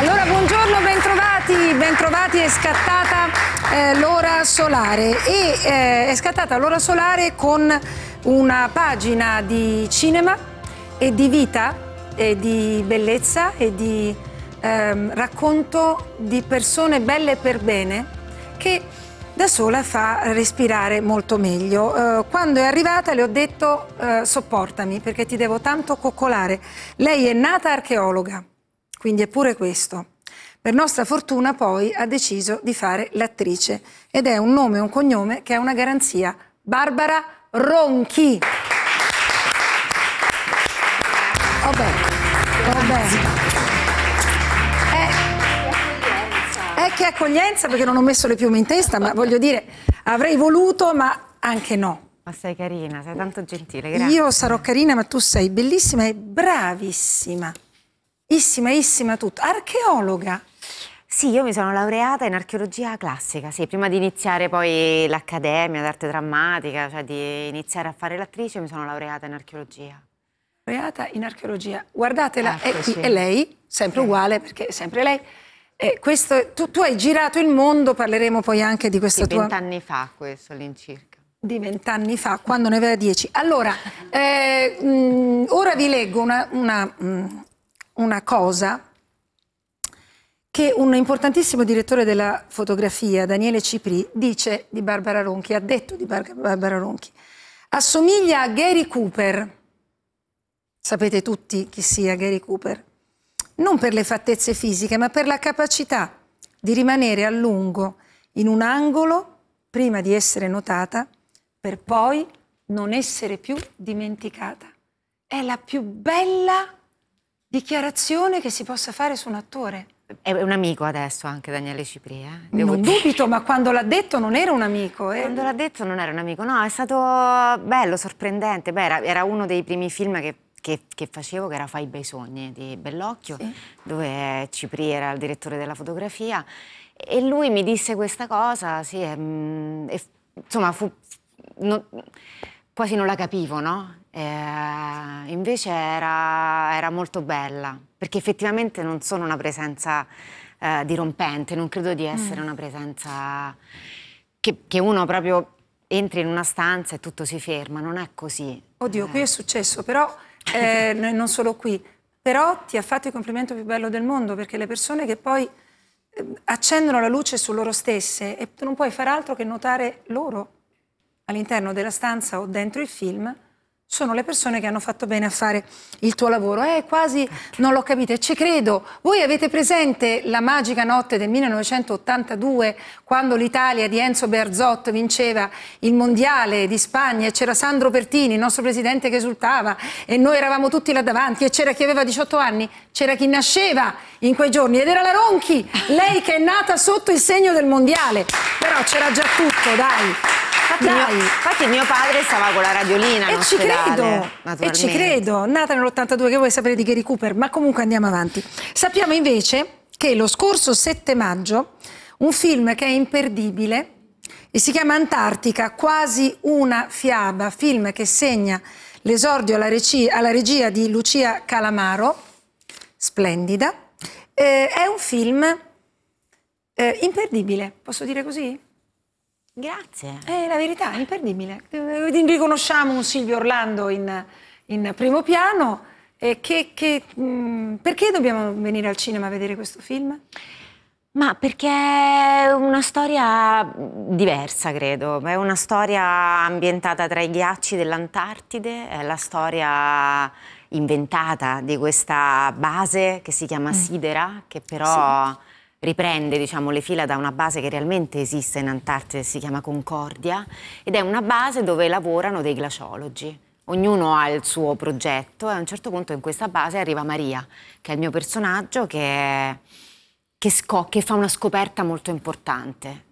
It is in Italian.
Allora, buongiorno, bentrovati, è scattata l'ora solare e è scattata l'ora solare con una pagina di cinema e di vita e di bellezza e di racconto di persone belle per bene che da sola fa respirare molto meglio. Quando è arrivata le ho detto sopportami perché ti devo tanto coccolare. Lei è nata archeologa. Quindi è pure questo. Per nostra fortuna poi ha deciso di fare l'attrice ed è un nome e un cognome che è una garanzia. Barbara Ronchi. Che accoglienza, perché non ho messo le piume in testa, ma voglio dire, avrei voluto, ma anche no. Ma sei carina, sei tanto gentile, grazie. Io sarò carina, ma tu sei bellissima e bravissima. Issima tutto. Archeologa. Sì, io mi sono laureata in archeologia classica, sì, prima di iniziare poi l'accademia d'arte drammatica, cioè di iniziare a fare l'attrice, mi sono laureata in archeologia. Laureata in archeologia. Guardatela, è qui, Eccoci. è lei, sempre uguale, perché è sempre lei. Tu hai girato il mondo, parleremo poi anche di questa Sì, tua... 20 anni fa questo all'incirca. Di 20 anni fa, quando ne aveva 10. Allora, ora vi leggo una cosa che un importantissimo direttore della fotografia, Daniele Cipri, dice di Barbara Ronchi, ha detto di Barbara Ronchi. Assomiglia a Gary Cooper. Sapete tutti chi sia Gary Cooper? Non per le fattezze fisiche, ma per la capacità di rimanere a lungo in un angolo prima di essere notata, per poi non essere più dimenticata. È la più bella dichiarazione che si possa fare su un attore. È un amico adesso anche Daniele Cipri, Non dubito, ma quando l'ha detto non era un amico. Quando l'ha detto non era un amico, no, è stato bello, sorprendente. Beh, era uno dei primi film che facevo, che era Fai bei sogni di Bellocchio, sì, dove Cipri era il direttore della fotografia e lui mi disse questa cosa, sì, insomma, quasi non la capivo, no? Invece era molto bella, perché effettivamente non sono una presenza dirompente, non credo di essere una presenza che uno proprio entri in una stanza e tutto si ferma, non è così. Oddio, qui è successo, però non solo qui, però ti ha fatto il complimento più bello del mondo, perché le persone che poi accendono la luce su loro stesse e tu non puoi fare altro che notare loro all'interno della stanza o dentro il film, sono le persone che hanno fatto bene a fare il tuo lavoro. Quasi non l'ho capito e ci credo. Voi avete presente la magica notte del 1982, quando l'Italia di Enzo Bearzot vinceva il mondiale di Spagna e c'era Sandro Pertini, il nostro presidente, che esultava e noi eravamo tutti là davanti e c'era chi aveva 18 anni, c'era chi nasceva in quei giorni ed era la Ronchi, lei che è nata sotto il segno del mondiale. Però c'era già tutto, dai. Infatti mio padre stava con la radiolina in ospedale, e ci credo, nata nell'82, che vuoi sapere di Gary Cooper, ma comunque andiamo avanti. Sappiamo invece che lo scorso 7 maggio un film che è imperdibile e si chiama Antartica, quasi una fiaba, film che segna l'esordio alla regia di Lucia Calamaro, splendida, è un film imperdibile, posso dire così? Grazie. È la verità, è imperdibile. Riconosciamo un Silvio Orlando in primo piano. Perché dobbiamo venire al cinema a vedere questo film? Ma perché è una storia diversa, credo. È una storia ambientata tra i ghiacci dell'Antartide, è la storia inventata di questa base che si chiama Sidera, che però... Sì, riprende, diciamo, le fila da una base che realmente esiste in Antartide, si chiama Concordia, ed è una base dove lavorano dei glaciologi. Ognuno ha il suo progetto e a un certo punto in questa base arriva Maria, che è il mio personaggio che fa una scoperta molto importante.